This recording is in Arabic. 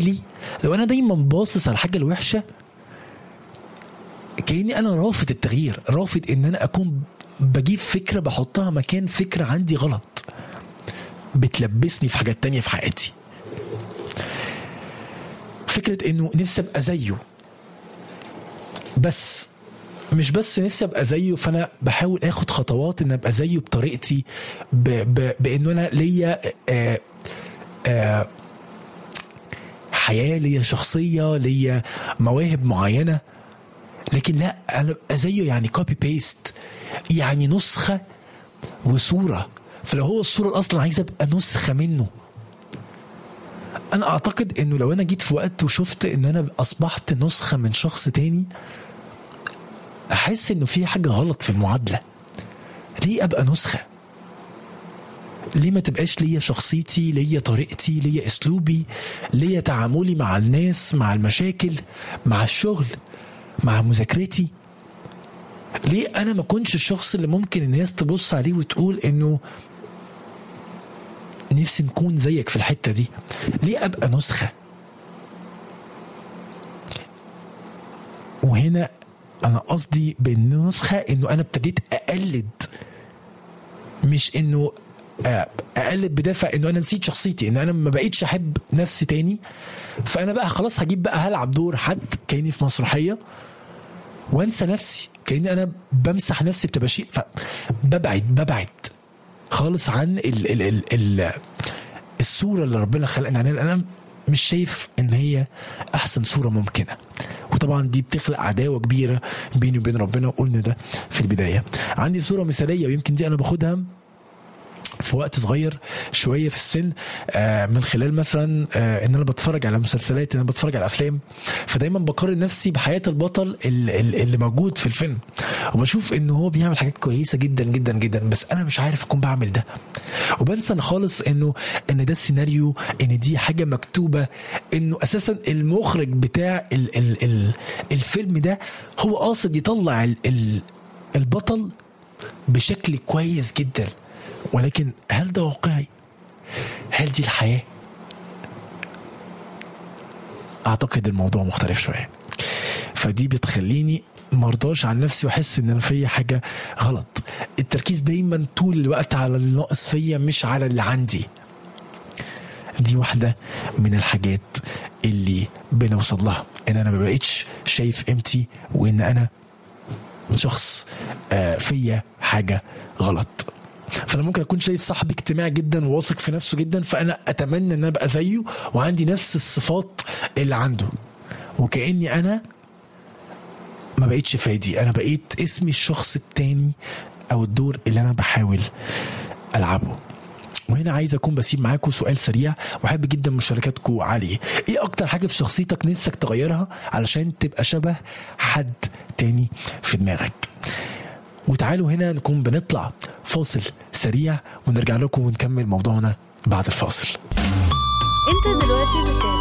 لي لو انا دايما باصص على الحاجه الوحشه كأني انا رافض التغيير، رافض ان انا اكون بجيب فكره بحطها مكان فكره عندي غلط بتلبسني في حاجات تانية في حياتي. فكره انه نفسي ابقى زيه، بس مش بس نفسي ابقى زيه، فانا بحاول اخد خطوات ان ابقى زيه بطريقتي، بانه انا ليا حياه، ليا شخصيه، ليا مواهب معينه. لكن لا، انا ابقى زيه يعني كوبي بيست، يعني نسخه وصوره. فلو هو الصوره اصلا عايز ابقى نسخه منه. انا اعتقد انه لو انا جيت في وقت وشفت ان انا اصبحت نسخه من شخص تاني، احس انه في حاجه غلط في المعادله. ليه ابقى نسخه؟ ليه ما تبقاش ليا شخصيتي، ليا طريقتي، ليا اسلوبي، ليا تعاملي مع الناس، مع المشاكل، مع الشغل، مع مذاكرتي؟ ليه انا ما كنتش الشخص اللي ممكن الناس تبص عليه وتقول انه نفسي نكون زيك في الحتة دي؟ ليه ابقى نسخة؟ وهنا انا قصدي بان نسخة انه انا ابتديت اقلد، مش انه اقلد بدافع انه انا نسيت شخصيتي، ان انا ما بقيتش احب نفسي تاني، فانا بقى خلاص هجيب بقى هلعب دور حد كأني في مسرحية وانسى نفسي، كأني انا بمسح نفسي بتباشير. فببعد خالص عن الصورة اللي ربنا خلقنا عنها. انا مش شايف ان هي احسن صورة ممكنة، وطبعا دي بتخلق عداوة كبيرة بيني وبين ربنا، وقلنا ده في البداية. عندي صورة مثالية، ويمكن دي انا باخدها في وقت صغير شوية في السن، من خلال مثلا ان انا بتفرج على مسلسلات، ان انا بتفرج على افلام، فدايما بقارن نفسي بحياة البطل اللي موجود في الفيلم، وبشوف انه هو بيعمل حاجات كويسة جدا جدا جدا، بس انا مش عارف اكون بعمل ده. وبنسى خالص ان ده السيناريو، ان دي حاجة مكتوبة، انه اساسا المخرج بتاع الفيلم ده هو قاصد يطلع البطل بشكل كويس جدا. ولكن هل ده واقعي؟ هل دي الحياة؟ اعتقد الموضوع مختلف شوية، فدي بتخليني مرضاش عن نفسي واحس ان انا فيا حاجة غلط. التركيز دايما طول الوقت على اللي ناقص فيا، مش على اللي عندي. دي واحدة من الحاجات اللي بنوصل لها، ان انا ما بقيتش شايف قيمتي، وان انا شخص فيا حاجة غلط. فانا ممكن اكون شايف صاحبي اجتماعي جدا وواثق في نفسه جدا، فانا اتمنى ان ابقى زيه وعندي نفس الصفات اللي عنده، وكأني انا ما بقيتش فادي، انا بقيت اسمي الشخص التاني او الدور اللي انا بحاول العبه. وهنا عايز اكون بسيب معاكم سؤال سريع، وحابب جدا مشاركاتكم عليه. ايه اكتر حاجة في شخصيتك نفسك تغيرها علشان تبقى شبه حد تاني في دماغك؟ وتعالوا هنا نكون بنطلع فاصل سريع ونرجع لكم ونكمل موضوعنا بعد الفاصل. انت دلوقتي